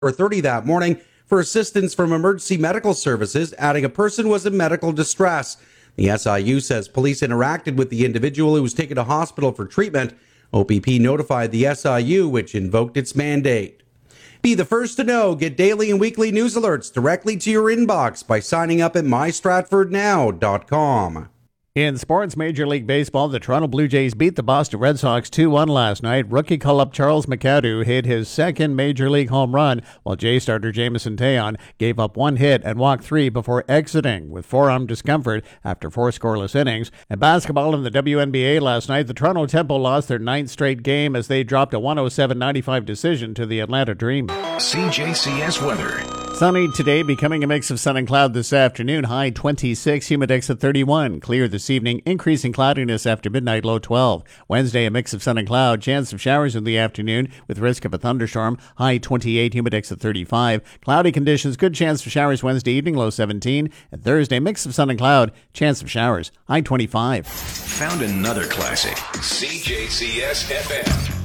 4:30 that morning for assistance from emergency medical services, adding a person was in medical distress. The SIU says police interacted with the individual who was taken to hospital for treatment. OPP notified the SIU, which invoked its mandate. Be the first to know. Get daily and weekly news alerts directly to your inbox by signing up at mystratfordnow.com. In sports, Major League Baseball, the Toronto Blue Jays beat the Boston Red Sox 2-1 last night. Rookie call-up Charles McAdoo hit his second Major League home run, while Jay starter Jameson Taillon gave up one hit and walked three before exiting with forearm discomfort after four scoreless innings. And basketball in the WNBA last night, the Toronto Tempo lost their ninth straight game as they dropped a 107-95 decision to the Atlanta Dream. CJCS weather. Sunny today, becoming a mix of sun and cloud this afternoon. High 26, humidex at 31. Clear this evening, increasing cloudiness after midnight, low 12. Wednesday, a mix of sun and cloud. Chance of showers in the afternoon with risk of a thunderstorm. High 28, humidex at 35. Cloudy conditions, good chance of showers Wednesday evening, low 17. And Thursday, mix of sun and cloud. Chance of showers, high 25. Found another classic. CJCS FM.